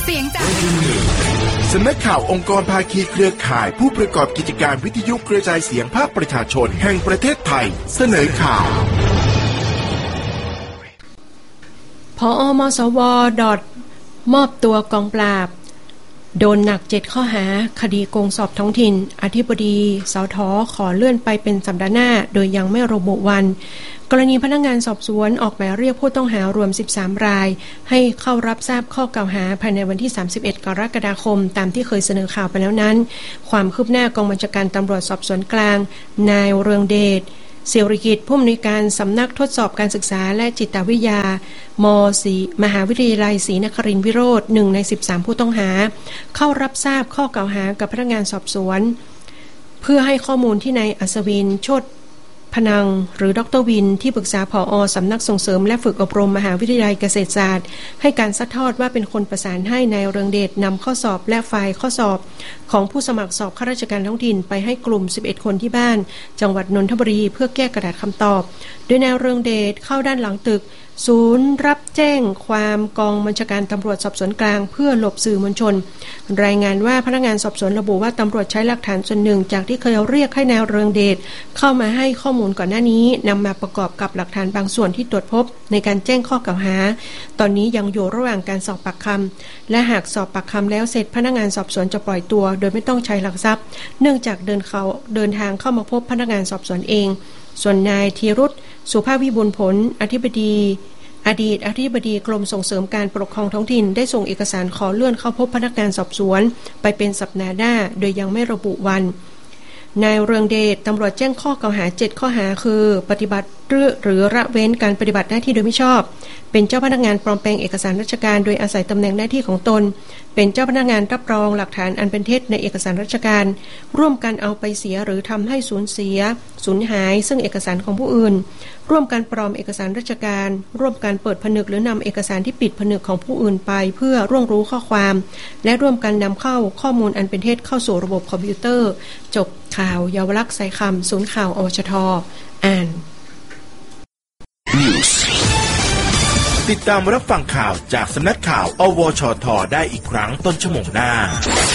สียงจากสำนักข่าวองค์กรภาคีเครือข่ายผู้ประกอบกิจการวิทยุกระจายเสียงภาคประชาชนแห่งประเทศไทยเสนอข่าวผอ.มสว.มอบตัวกองปราบโดนหนัก7ข้อหาคดีโกงสอบท้องถิ่นอธิบดีสท.ขอเลื่อนไปเป็นสัปดาห์หน้าโดยยังไม่ระบุวันกรณีพนักงานสอบสวนออกหมายเรียกผู้ต้องหารวม13รายให้เข้ารับทราบข้อกล่าวหาภายในวันที่31กรกฎาคมตามที่เคยเสนอข่าวไปแล้วนั้นความคืบหน้ากองบัญชาการตำรวจสอบสวนกลางนายเรืองเดชเสรีกิจผู้อำนวยการสำนักทดสอบการศึกษาและจิตวิทยามหาวิทยาลัยศรีนครินทร์วิโรจน์1ใน13ผู้ต้องหาเข้ารับทราบข้อกล่าวหากับพนักงานสอบสวนเพื่อให้ข้อมูลที่นายอัศวินโชติพนังหรือดร.วินที่ปรึกษาผอ.สำนักส่งเสริมและฝึกอบรมมหาวิทยาลัยเกษตรศาสตร์ให้การซัดทอดว่าเป็นคนประสานให้นายเรืองเดชนำข้อสอบและไฟล์ข้อสอบของผู้สมัครสอบข้าราชการท้องถิ่นไปให้กลุ่ม11คนที่บ้านจังหวัดนนทบุรีเพื่อแก้กระดาษคำตอบโดยนายเรืองเดชเข้าด้านหลังตึกศูนย์รับแจ้งความกองบัญชาการตำรวจสอบสวนกลางเพื่อหลบสื่อมวลชนรายงานว่าพนักงานสอบสวนระบุว่าตำรวจใช้หลักฐานส่วนหนึ่งจากที่เคยเรียกให้นายเรืองเดชเข้ามาให้ข้อมูลก่อนหน้านี้นำมาประกอบกับหลักฐานบางส่วนที่ตรวจพบในการแจ้งข้อกล่าวหาตอนนี้ยังอยู่ระหว่างการสอบปากคำและหากสอบปากคำแล้วเสร็จพนักงานสอบสวนจะปล่อยตัวโดยไม่ต้องใช้หลักทรัพย์เนื่องจากเดินทางเข้ามาพบพนักงานสอบสวนเองส่วนนายธีรุต สุภาพวิบูลย์ผลอดีตอธิบดีกรมส่งเสริมการปกครองท้องถิ่นได้ส่งเอกสารขอเลื่อนเข้าพบพนักงานสอบสวนไปเป็นสัปดาห์หน้าโดยยังไม่ระบุวันนายเรืองเดชตำรวจแจ้งข้อกล่าวหา7ข้อหาคือปฏิบัติหรือละเว้นการปฏิบัติหน้าที่โดยมิชอบเป็นเจ้าพนักงานปลอมแปลงเอกสารราชการโดยอาศัยตำแหน่งหน้าที่ของตนเป็นเจ้าพนักงานรับรองหลักฐานอันเป็นเท็จในเอกสารราชการร่วมกันเอาไปเสียหรือทำให้สูญหายซึ่งเอกสารของผู้อื่นร่วมกันปลอมเอกสารราชการร่วมกันเปิดผนึกหรือนำเอกสารที่ปิดผนึกของผู้อื่นไปเพื่อร่วงรู้ข้อความและร่วมกันนำเข้าข้อมูลอันเป็นเท็จเข้าสู่ระบบคอมพิวเตอร์จบข่าวเยาวลักษณ์สายคำศูนย์ข่าวอวชท.อ่านติดตามรับฟังข่าวจากสำนักข่าวอวชท.ได้อีกครั้งต้นชั่วโมงหน้า